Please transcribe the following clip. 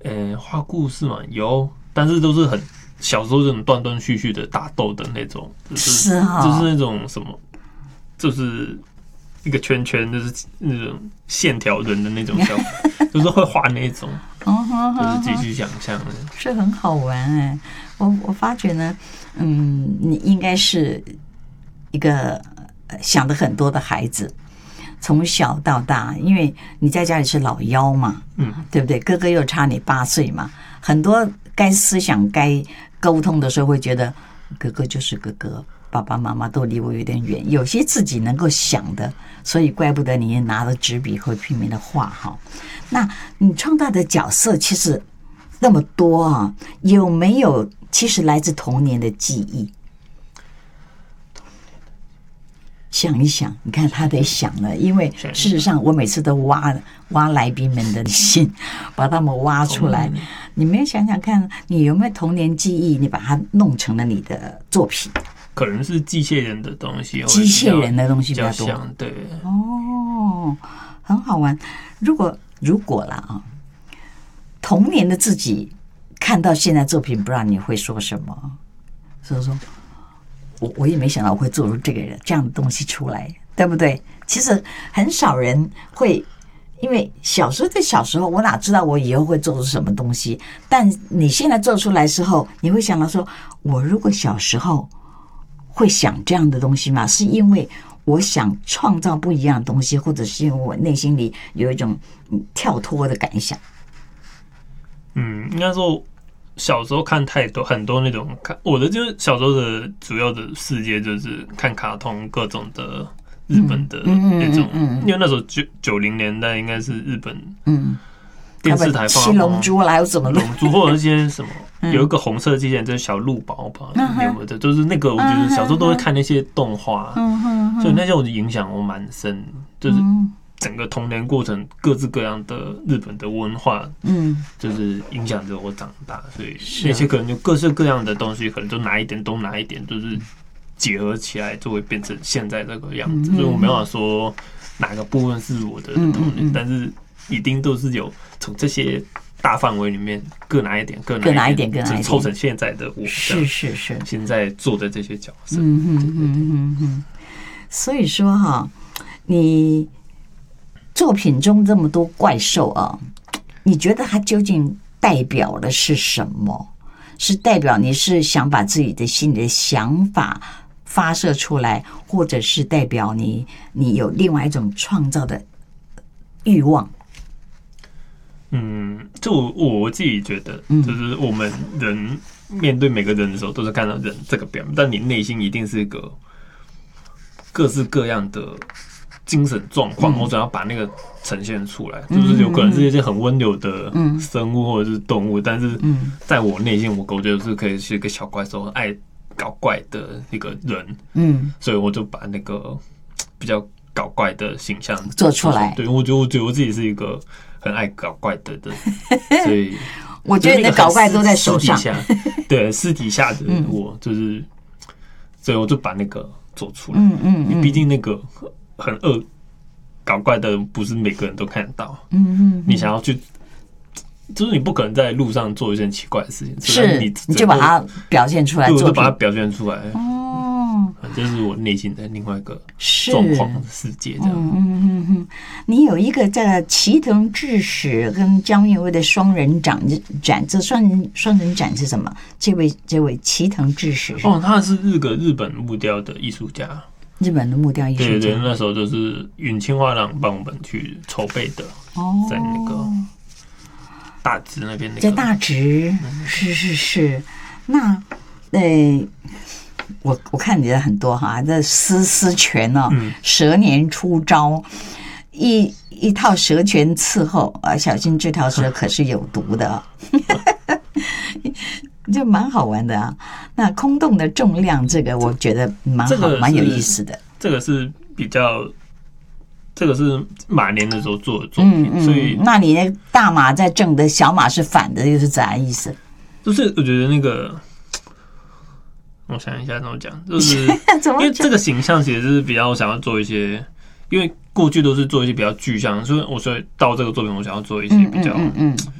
画故事嘛有，但是都是很小时候这种断断续续的打斗的那种，就是那种什么，就是一个圈圈，就是那种线条人的那种小，就是会画那种，就是自己去想象的， 是很好玩哎。我发觉呢，你应该是一个想的很多的孩子。从小到大，因为你在家里是老幺嘛，对不对？哥哥又差你8岁嘛，很多该思想、该沟通的时候，会觉得哥哥就是哥哥，爸爸妈妈都离我有点远。有些自己能够想的，所以怪不得你拿了纸笔会拼命的画哈。那你创造的角色其实那么多啊，有没有其实来自童年的记忆？想一想，你看他得想了，因为事实上我每次都挖来宾们的心，把他们挖出来。你没有想想看，你有没有童年记忆？你把它弄成了你的作品？ 可能是机械人的东西， 机械人的东西比较多。 对， 哦，很好玩。如果啦啊，童年的自己看到现在作品，不知道你会说什么？所以说。我也没想到我会做出这样的东西出来，对不对？其实很少人会，因为小时候，我哪知道我以后会做出什么东西？但你现在做出来之后，你会想到说，我如果小时候会想这样的东西吗？是因为我想创造不一样的东西，或者是因为我内心里有一种跳脱的感想？ 应该说。小时候看很多那种我的就是小时候的主要的世界就是看卡通各种的日本的那种，因为那时候90年代应该是日本电视台放七龙珠啦，有什么龙珠或者一些什么，有一个红色机器人就是小鹿宝宝，有没有的？就是那个我觉得小时候都会看那些动画，所以那些我的影响我蛮深，就是。整个童年过程，各式各样的日本的文化，就是影响着我长大，所以那些可能就各式各样的东西，可能都拿一点，就是结合起来，就会变成现在这个样子。所以我没办法说哪个部分是我的童年，但是一定都是有从这些大范围里面各拿一点，就凑成现在的我。 是， 现在做的这些角色。 所以说哈，你。作品中这么多怪兽啊，你觉得它究竟代表的是什么？是代表你是想把自己的心里的想法发射出来，或者是代表你有另外一种创造的欲望？ 就我自己觉得，就是我们人面对每个人的时候，都是看到人这个表面，但你内心一定是一个各式各样的。精神状况，我想要把那个呈现出来，就是有可能是一些很温柔的生物或者是动物，但是在我内心，我觉得是可以是一个小怪兽，爱搞怪的一个人，所以我就把那个比较搞怪的形象做出来。 对，我觉得我自己是一个很爱搞怪的人，所以我觉得你的搞怪都在手上， 对，私底下的我就是，所以我就把那个做出来，毕竟那个。很恶搞怪的人不是每个人都看得到，你想要去，就是你不可能在路上做一件奇怪的事情， 是你就把它表现出来， 对，我就把它表现出来。这是我内心的另外一个状况的世界。这样， 你有一个在齐藤智史跟江韵威的双人展，这双人展是什么？这位齐藤智史他是日本木雕的艺术家。 日本的木雕艺术家， 对，那时候就是允清画廊帮我们去筹备的，在那个大直那边，在大直，是。那我看你的很多哈，这丝拳哦，蛇年出招，一套蛇拳伺候啊，小心这条蛇可是有毒的。就蛮好玩的啊。那空洞的重量，这个我觉得蛮有意思的。 这个是马年的时候做的作品，所以那你那大马在正的，小马是反的，又是怎样意思？ 就是我觉得那个，我想一下怎么讲，就是因为这个形象其实是比较想要做一些，因为过去都是做一些比较具象，所以到这个作品我想要做一些比较